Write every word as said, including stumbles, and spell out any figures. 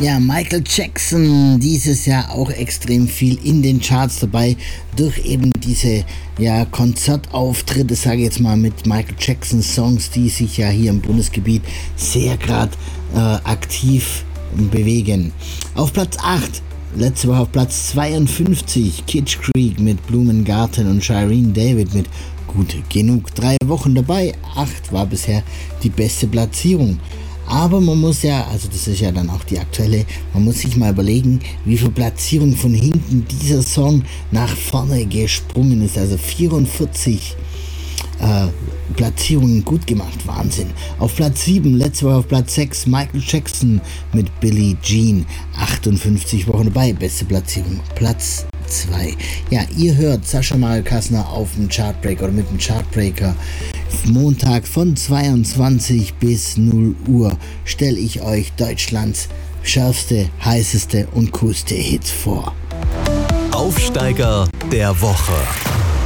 Ja, Michael Jackson, dieses Jahr auch extrem viel in den Charts dabei, durch eben diese ja, Konzertauftritte, sage ich jetzt mal, mit Michael Jackson Songs, die sich ja hier im Bundesgebiet sehr gerade äh, aktiv bewegen. Auf Platz acht, letzte Woche auf Platz zweiundfünfzig, Kitsch Creek mit Blumengarten und Shireen David mit Gut Genug. Drei Wochen dabei, acht war bisher die beste Platzierung. Aber man muss ja, also das ist ja dann auch die aktuelle, man muss sich mal überlegen, wie viel Platzierung von hinten dieser Song nach vorne gesprungen ist. Also vierundvierzig äh, Platzierungen gut gemacht, Wahnsinn. Auf Platz sieben, letzte Woche auf Platz sechs, Michael Jackson mit Billie Jean, achtundfünfzig Wochen dabei, beste Platzierung, Platz zwei. Ja, ihr hört Sascha Mario Kassner auf dem Chartbreaker oder mit dem Chartbreaker. Montag von zweiundzwanzig bis null Uhr stelle ich euch Deutschlands schärfste, heißeste und coolste Hits vor. Aufsteiger der Woche.